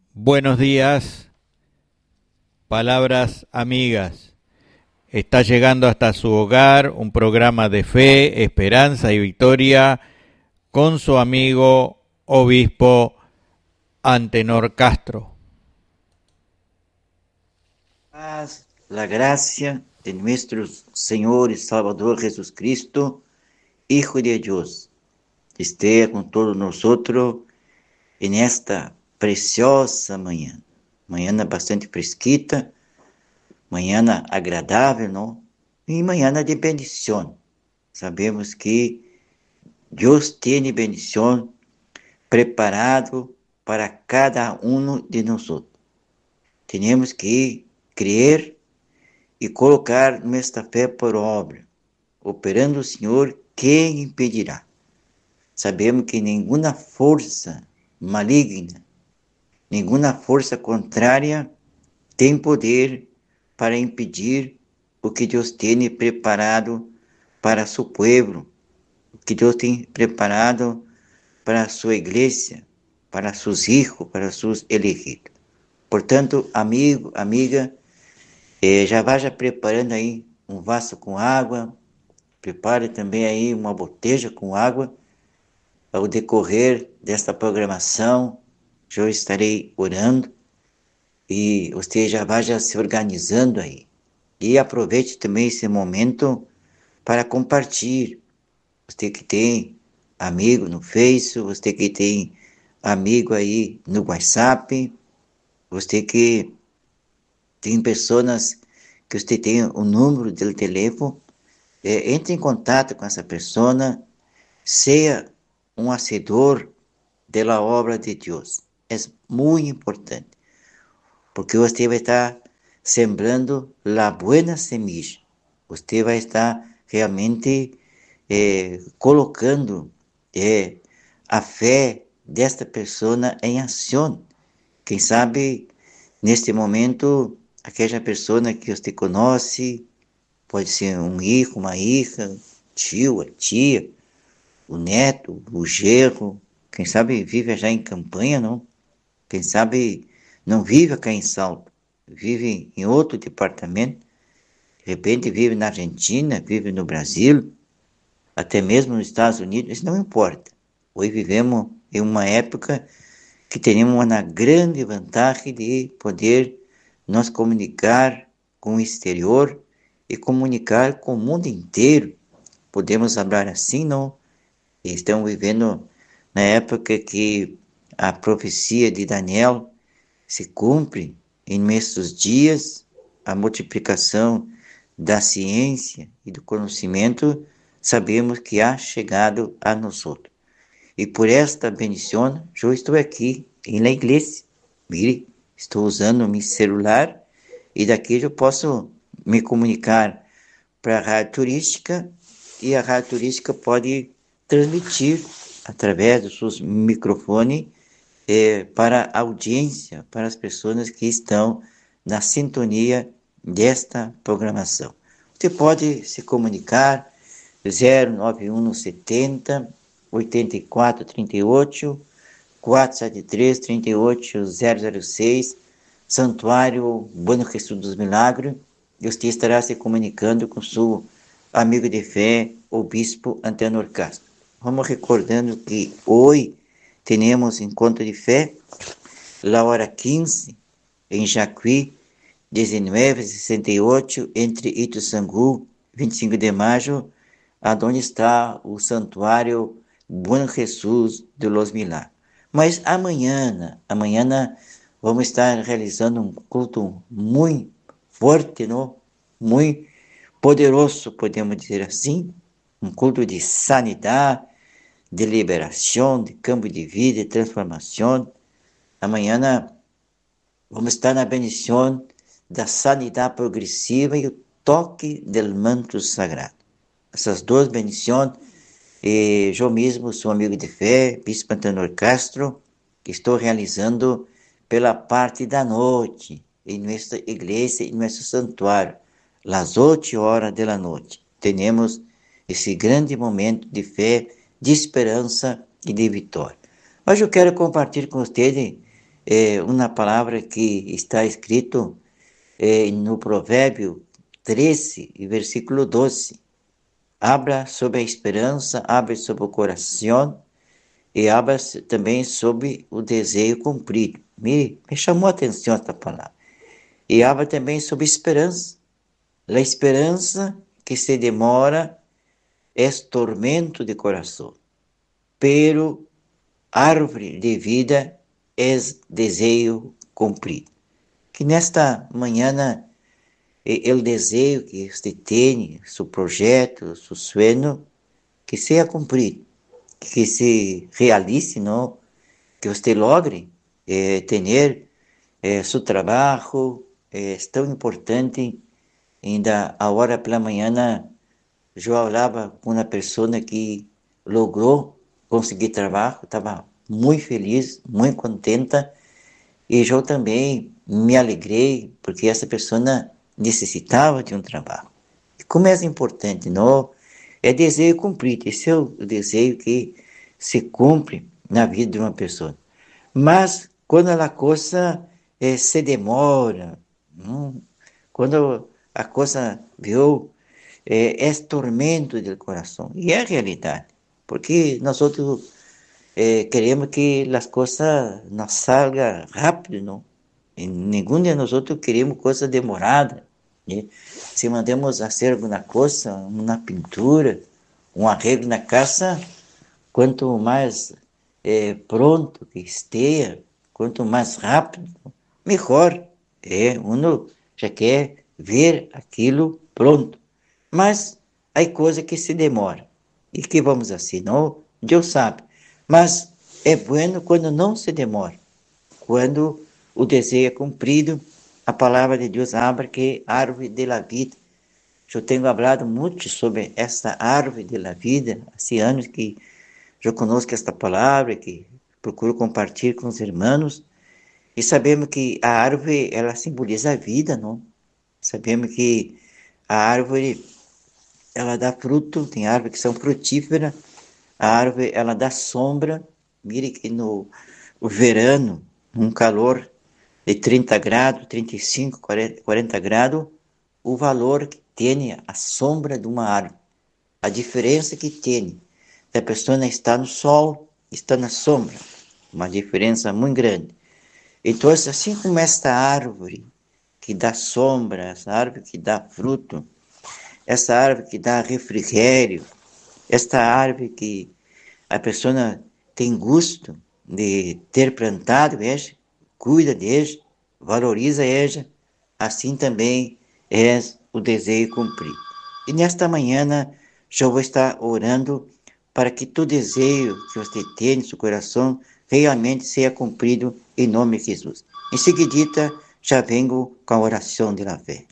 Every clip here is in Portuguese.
Buenos días, palabras amigas. Está llegando hasta su hogar un programa de fe, esperanza y victoria con su amigo obispo Antenor Castro. Paz, la gracia de nuestro Señor y Salvador Jesucristo, Hijo de Dios, esté con todos nosotros en esta preciosa manhã. Manhã bastante fresquita, manhã agradável, não? E manhã de bendição. Sabemos que Deus tem bendição preparado para cada um de nós. Temos que crer e colocar nossa fé por obra. Operando o Senhor, quem impedirá? Sabemos que nenhuma força maligna, nenhuma força contrária tem poder para impedir o que Deus tem preparado para seu povo, o que Deus tem preparado para a sua igreja, para seus filhos, para seus elegidos. Portanto, amigo, amiga, já vá preparando aí um vaso com água, prepare também aí uma botija com água. Ao decorrer desta programação, eu estarei orando e você já vá se organizando aí. E aproveite também esse momento para compartilhar. Você que tem amigo no Face, você que tem amigo aí no WhatsApp, você que tem pessoas que você tem o número do telefone, entre em contato com essa pessoa, seja um hacedor da obra de Deus. É muito importante, porque você vai estar sembrando a boa semilla. Você vai estar realmente colocando a fé desta pessoa em ação. Quem sabe, neste momento, aquela pessoa que você conhece, pode ser um filho, uma filha, tio, a tia, o neto, o genro, quem sabe vive já em campanha, não? Quem sabe não vive aqui em Salto, vive em outro departamento, de repente vive na Argentina, vive no Brasil, até mesmo nos Estados Unidos, isso não importa. Hoje vivemos em uma época que temos uma grande vantagem de poder nos comunicar com o exterior e comunicar com o mundo inteiro. Podemos falar assim, não? Estamos vivendo na época que a profecia de Daniel se cumpre em nossos dias, a multiplicação da ciência e do conhecimento, sabemos que há chegado a nós outros. E por esta bendição, eu estou aqui na igreja. Mire, estou usando meu celular e daqui eu posso me comunicar para a rádio turística e a rádio turística pode transmitir através dos seus microfones para a audiência, para as pessoas que estão na sintonia desta programação. Você pode se comunicar 091 70 84 38 473 38 006 Santuário Bom Jesus dos Milagres. Você estará se comunicando com seu amigo de fé, o Bispo Antenor Castro. Vamos recordando que hoje temos encontro de fé, a hora 15, em Jacuí, 1968, entre Ituçangu, 25 de maio, onde está o Santuário Bom Jesus de los Milagres. Mas amanhã vamos estar realizando um culto muito forte, não? Muito poderoso, podemos dizer assim, um culto de sanidade, de liberação, de cambio de vida, de transformação. Amanhã vamos estar na bendição da sanidade progressiva e o toque do manto sagrado. Essas duas bendições, eu mesmo sou amigo de fé, Bispo Antenor Castro, que estou realizando pela parte da noite, em nossa igreja, em nosso santuário, às 8 horas da noite. Temos esse grande momento de fé, de esperança e de vitória. Mas eu quero compartilhar com vocês uma palavra que está escrito no Provérbio 13, versículo 12. Habla sobre a esperança, habla sobre o coração e habla também sobre o desejo cumprido. Me chamou a atenção esta palavra. E habla também sobre esperança. A esperança que se demora é tormento de coração, pero árvore de vida é desejo cumprido. Que nesta manhã o desejo que você tem, seu projeto, seu sonho, que seja cumprido, que se realize, não? Que você logre ter seu trabalho, é tão importante. Ainda a hora pela manhã, eu falava com uma pessoa que logrou conseguir trabalho, estava muito feliz, muito contenta, e eu também me alegrei, porque essa pessoa necessitava de um trabalho. E como é importante, não? É desejo cumprido, esse é o desejo que se cumpre na vida de uma pessoa. Mas quando a coisa se demora, quando a coisa é tormento do coração, e é a realidade, porque nós outros queremos que as coisas nos salgam rápido, não? E nenhum de nós outros queremos coisa demorada. Né? Se mandamos fazer alguma coisa, uma pintura, um arreglo na casa, quanto mais pronto que esteja, quanto mais rápido, melhor. Uno já quer ver aquilo pronto. Mas há coisa que se demora. E que vamos assim, não? Deus sabe. Mas é bueno quando não se demora. Quando o desejo é cumprido, a palavra de Deus abre que é árvore da vida. Eu tenho falado muito sobre essa árvore da vida, há anos que eu conosco esta palavra, que procuro compartilhar com os irmãos, e sabemos que a árvore, ela simboliza a vida, não? Sabemos que a árvore, ela dá fruto, tem árvores que são frutíferas, a árvore, ela dá sombra. Mire que no verano, um calor de 30 graus, 35, 40 graus, o valor que tem a sombra de uma árvore, a diferença que tem da pessoa está no sol, está na sombra, uma diferença muito grande. Então, assim como esta árvore que dá sombra, essa árvore que dá fruto, essa árvore que dá refrigério, esta árvore que a pessoa tem gosto de ter plantado, veja, cuida dela, valoriza ela, assim também é o desejo cumprido. E nesta manhã, eu vou estar orando para que todo desejo que você tem no seu coração realmente seja cumprido em nome de Jesus. Em seguida, já venho com a oração de la fé.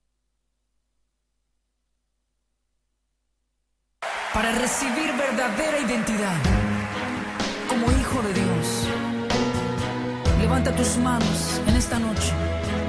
Para recibir verdadera identidad como hijo de Dios, levanta tus manos en esta noche